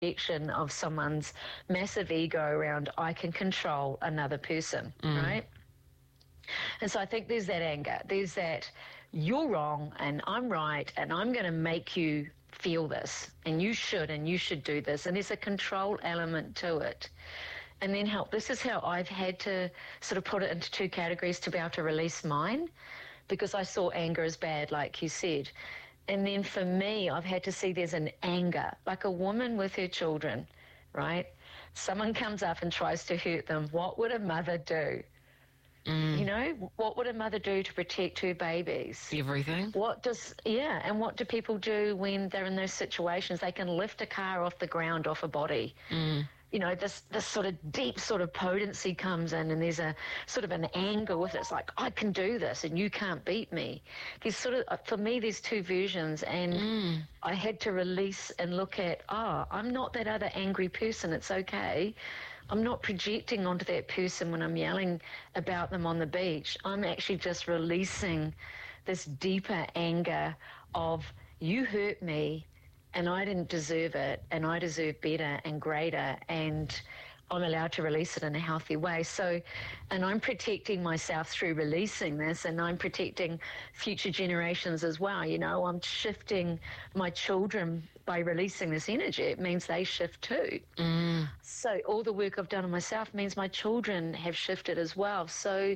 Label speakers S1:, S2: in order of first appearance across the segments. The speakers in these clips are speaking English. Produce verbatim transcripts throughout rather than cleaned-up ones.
S1: projection of someone's massive ego around, I can control another person, mm. right? And so I think there's that anger. There's that, you're wrong and I'm right and I'm going to make you feel this and you should and you should do this. And there's a control element to it. And then how, this is how I've had to sort of put it into two categories to be able to release mine, because I saw anger as bad, like you said. And then for me, I've had to see there's an anger, like a woman with her children, right? Someone comes up and tries to hurt them. What would a mother do? Mm. You know, what would a mother do to protect her babies?
S2: Everything.
S1: What does, yeah, and what do people do when they're in those situations? They can lift a car off the ground, off a body. Mm. You know, this this sort of deep sort of potency comes in, and there's a sort of an anger with it. It's like, I can do this and you can't beat me. There's sort of, for me, there's two versions, and mm. I had to release and look at, oh, I'm not that other angry person. It's okay. I'm not projecting onto that person when I'm yelling about them on the beach. I'm actually just releasing this deeper anger of, you hurt me, and I didn't deserve it, and I deserve better and greater, and I'm allowed to release it in a healthy way. So, and I'm protecting myself through releasing this, and I'm protecting future generations as well. You know, I'm shifting my children by releasing this energy. It means they shift too. Mm. So all the work I've done on myself means my children have shifted as well. So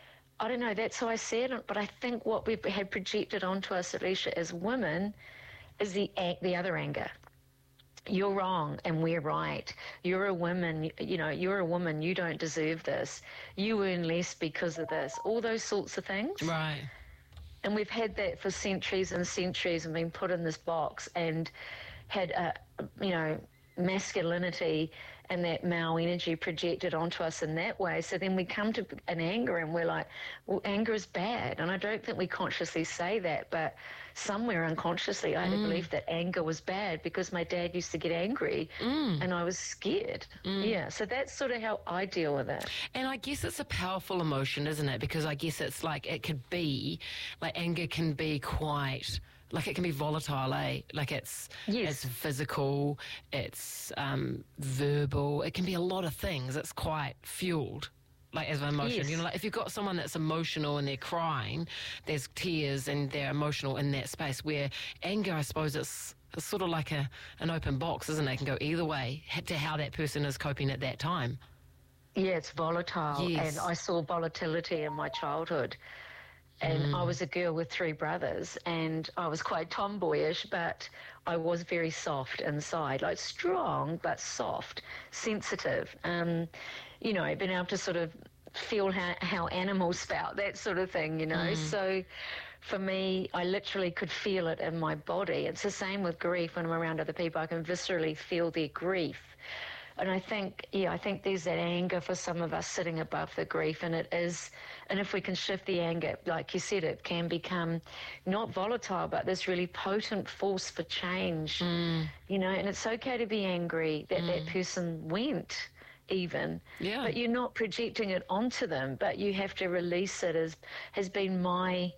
S1: I don't know, that's how I see it. But I think what we've had projected onto us, Alicia, as women, is the the other anger. You're wrong and we're right. You're a woman, you know, you're a woman, you don't deserve this. You earn less because of this. All those sorts of things.
S2: Right.
S1: And we've had that for centuries and centuries and been put in this box and had, a, you know, masculinity and that male energy projected onto us in that way. So then we come to an anger and we're like, well, anger is bad. And I don't think we consciously say that, but somewhere unconsciously I had mm. a belief that anger was bad because my dad used to get angry mm. and I was scared. Mm. Yeah, so that's sort of how I deal with it.
S2: And I guess it's a powerful emotion, isn't it? Because I guess it's like, it could be, like anger can be quite... Like it can be volatile, eh? Like it's
S1: yes.
S2: it's physical, it's um, verbal. It can be a lot of things. It's quite fueled, like as an emotion.
S1: Yes.
S2: You know, like if you've got someone that's emotional and they're crying, there's tears and they're emotional in that space. Where anger, I suppose, it's, it's sort of like a an open box, isn't it? It can go either way to how that person is coping at that time.
S1: Yeah, it's volatile,
S2: yes.
S1: and I saw volatility in my childhood. And mm. I was a girl with three brothers, and I was quite tomboyish, but I was very soft inside, like strong but soft, sensitive. Um, you know, being able to sort of feel how, how animals felt, that sort of thing, you know. Mm. So for me, I literally could feel it in my body. It's the same with grief. When I'm around other people, I can viscerally feel their grief. And I think, yeah, I think there's that anger for some of us sitting above the grief, and it is, and if we can shift the anger, like you said, it can become not volatile, but this really potent force for change, mm. you know, and it's okay to be angry that mm. that person went even,
S2: yeah.
S1: but you're not projecting it onto them, but you have to release it, as has been my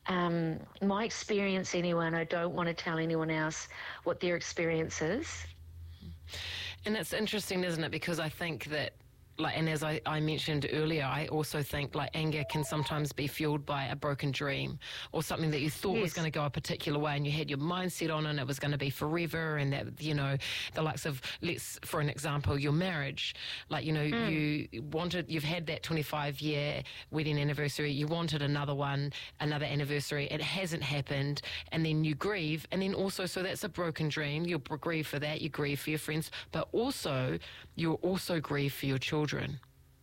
S1: um, my experience anyway, and I don't want to tell anyone else what their experience is.
S2: And it's interesting, isn't it? Because I think that, like, and as I, I mentioned earlier, I also think like anger can sometimes be fueled by a broken dream or something that you thought yes. was going to go a particular way, and you had your mindset on it and it was going to be forever, and that, you know, the likes of, let's, for an example, your marriage, like, you know, mm. you wanted, you've had that twenty-five year wedding anniversary, you wanted another one, another anniversary, it hasn't happened, and then you grieve, and then also, so that's a broken dream, you'll grieve for that, you grieve for your friends, but also, you'll also grieve for your children. Children.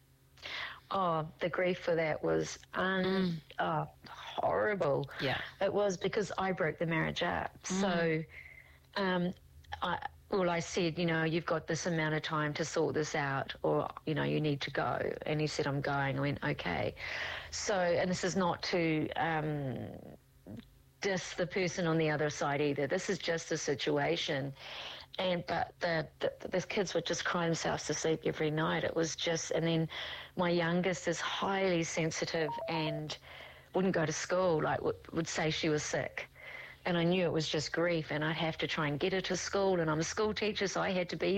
S1: Oh, the grief for that was un- mm. oh, horrible.
S2: Yeah.
S1: It was because I broke the marriage up. Mm. So, um, I, well, I said, you know, you've got this amount of time to sort this out, or, you know, you need to go. And he said, I'm going. I went, okay. So, and this is not to um, diss the person on the other side either. This is just a situation. And but the, the the kids would just cry themselves to sleep every night. It was just, and then my youngest is highly sensitive and wouldn't go to school. Like would, would say she was sick, and I knew it was just grief, and I'd have to try and get her to school, and I'm a school teacher, so I had to be